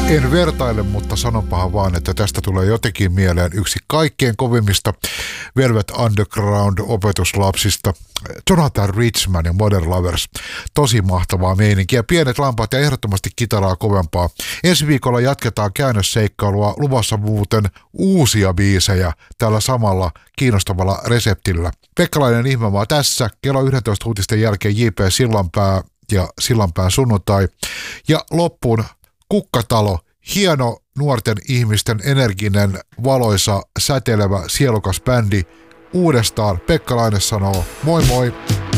En vertaile, mutta sanonpahan vaan, että tästä tulee jotenkin mieleen yksi kaikkein kovimmista Velvet Underground-opetuslapsista, Jonathan Richman ja Modern Lovers. Tosi mahtavaa meininkiä. Pienet lampaat ja ehdottomasti kitaraa kovempaa. Ensi viikolla jatketaan käännösseikkailua, luvassa muuten uusia biisejä tällä samalla kiinnostavalla reseptillä. Pekkalainen Ihmemaa tässä. Kello 11 uutisten jälkeen J.P. Sillanpää ja Sillanpään sunnuntai. Ja loppuun Kukkatalo, hieno nuorten ihmisten energinen, valoisa, säteilevä, sielukas bändi. Uudestaan Pekkalainen sanoo moi moi!